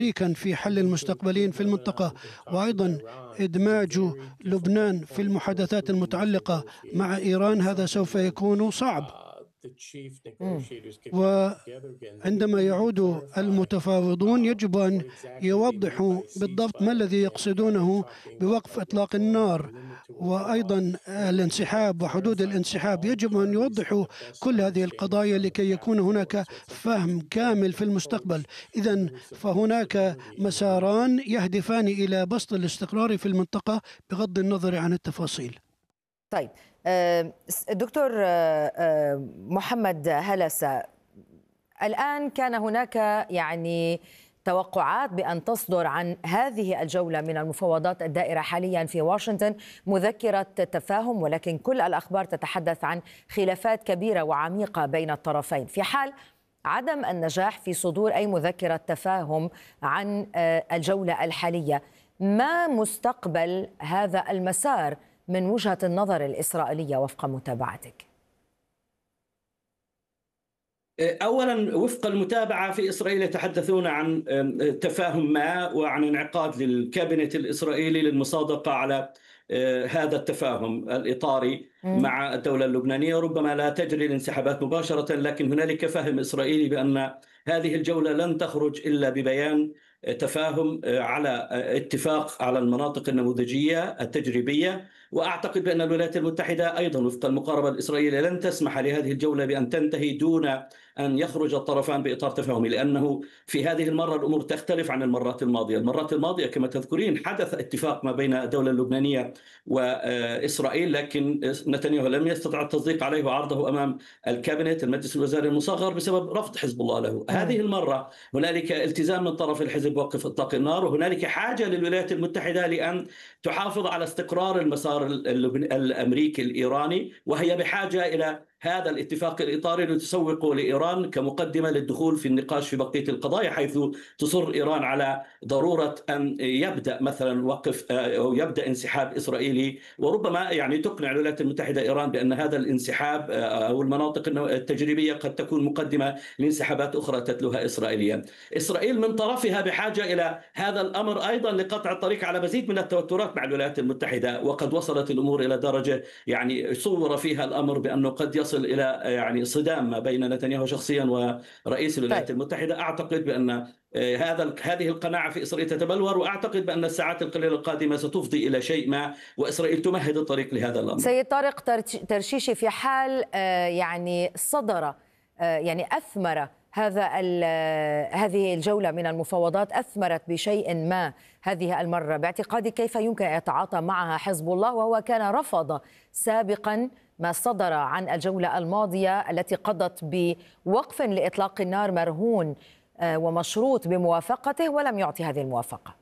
شريكا في حل المستقبليين في المنطقة، وأيضا إدماج لبنان في المحادثات المتعلقة مع إيران هذا سوف يكون صعب. وعندما يعود المتفاوضون يجب أن يوضحوا بالضبط ما الذي يقصدونه بوقف إطلاق النار، وأيضا الانسحاب وحدود الانسحاب. يجب أن يوضحوا كل هذه القضايا لكي يكون هناك فهم كامل في المستقبل. إذن فهناك مساران يهدفان إلى بسط الاستقرار في المنطقة بغض النظر عن التفاصيل. طيب دكتور محمد هلسة، الآن كان هناك يعني توقعات بأن تصدر عن هذه الجولة من المفاوضات الدائرة حاليا في واشنطن مذكرة تفاهم، ولكن كل الأخبار تتحدث عن خلافات كبيرة وعميقة بين الطرفين. في حال عدم النجاح في صدور أي مذكرة تفاهم عن الجولة الحالية، ما مستقبل هذا المسار من وجهة النظر الإسرائيلية وفق متابعتك؟ أولا، وفق المتابعة في إسرائيل يتحدثون عن تفاهم ما وعن انعقاد للكابينت الإسرائيلي للمصادقة على هذا التفاهم الإطاري مع الدولة اللبنانية. ربما لا تجري الانسحابات مباشرة، لكن هنالك فهم إسرائيلي بأن هذه الجولة لن تخرج إلا ببيان تفاهم على اتفاق على المناطق النموذجية التجريبية. وأعتقد بأن الولايات المتحدة أيضا وفق المقاربة الإسرائيلية لن تسمح لهذه الجولة بأن تنتهي دون أن يخرج الطرفان بإطار تفاهمي، لأنه في هذه المرة الأمور تختلف عن المرات الماضية. المرات الماضية كما تذكرين حدث اتفاق ما بين الدولة اللبنانية وإسرائيل، لكن نتنياهو لم يستطع التصديق عليه وعرضه أمام الكابينت المجلس الوزاري المصغر بسبب رفض حزب الله له. هذه المرة هنالك التزام من طرف الحزب بوقف إطلاق النار، وهنالك حاجة للولايات المتحدة لأن تحافظ على استقرار المسار الأمريكي الإيراني، وهي بحاجة إلى هذا الاتفاق الإطاري لتسوق لإيران كمقدمة للدخول في النقاش في بقية القضايا، حيث تصر إيران على ضرورة أن يبدأ مثلا وقف أو يبدأ انسحاب إسرائيلي، وربما يعني تقنع الولايات المتحدة إيران بأن هذا الانسحاب أو المناطق التجريبية قد تكون مقدمة لانسحابات أخرى تتلوها إسرائيليا. إسرائيل من طرفها بحاجة إلى هذا الأمر أيضا لقطع الطريق على مزيد من التوترات مع الولايات المتحدة، وقد وصلت الأمور إلى درجة يعني صور فيها الأمر بأنه قد يصل إلى يعني صدام ما بين نتنياهو شخصيا ورئيس الولايات المتحدة. أعتقد بأن هذه القناعة في إسرائيل تتبلور، وأعتقد بأن الساعات القليلة القادمة ستفضي إلى شيء ما، وإسرائيل تمهد الطريق لهذا الأمر. سيد طارق ترشيشي، في حال يعني صدر يعني أثمر هذه الجولة من المفاوضات، أثمرت بشيء ما هذه المرة، باعتقادك كيف يمكن أن يتعاطى معها حزب الله، وهو كان رفض سابقا ما صدر عن الجولة الماضية التي قضت بوقف لإطلاق النار مرهون ومشروط بموافقته ولم يعطي هذه الموافقة؟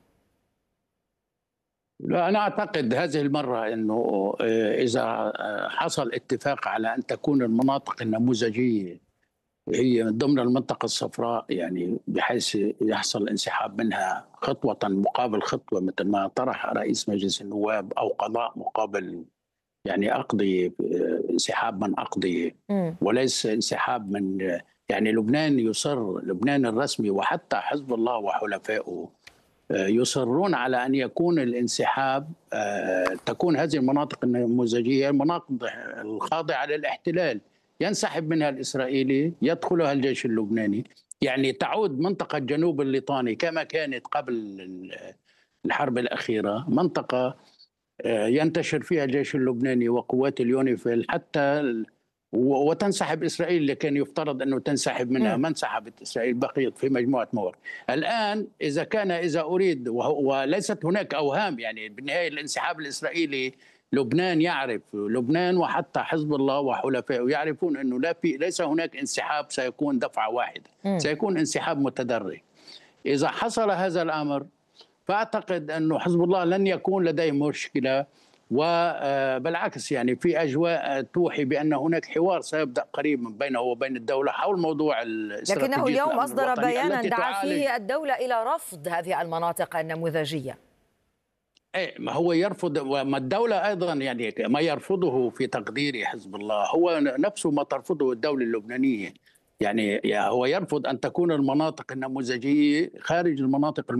لا، أنا أعتقد هذه المرة أنه إذا حصل اتفاق على أن تكون المناطق النموذجية هي ضمن المنطقة الصفراء، يعني بحيث يحصل انسحاب منها خطوة مقابل خطوة مثل ما طرح رئيس مجلس النواب، أو قضاء مقابل يعني أقضية، انسحاب من أقضية وليس انسحاب من يعني لبنان الرسمي وحتى حزب الله وحلفائه يصرون على أن يكون الانسحاب، تكون هذه المناطق النموذجية المناطق الخاضعة للاحتلال ينسحب منها الإسرائيلي، يدخلها الجيش اللبناني، يعني تعود منطقة جنوب الليطاني كما كانت قبل الحرب الأخيرة، منطقة ينتشر فيها الجيش اللبناني وقوات اليونيفيل حتى وتنسحب إسرائيل اللي كان يفترض أنه تنسحب منها. ما انسحبت إسرائيل، بقيت في مجموعة مواقع. الآن إذا أريد، وليست هناك أوهام، يعني بالنهاية الانسحاب الإسرائيلي لبنان يعرف، لبنان وحتى حزب الله وحلفائه يعرفون أنه ليس هناك انسحاب سيكون دفعة واحدة، سيكون انسحاب متدرج. إذا حصل هذا الأمر فأعتقد أنه حزب الله لن يكون لديه مشكلة، وبالعكس يعني في أجواء توحي بأن هناك حوار سيبدأ قريبا بينه وبين الدولة حول موضوع الاستراتيجية. لكنه اليوم أصدر بيانا دعا فيه الدولة إلى رفض هذه المناطق النموذجية. ما هو يرفض، وما الدولة أيضا يعني ما يرفضه في تقديري حزب الله هو نفسه ما ترفضه الدولة اللبنانية. يعني هو يرفض أن تكون المناطق النموذجية خارج المناطق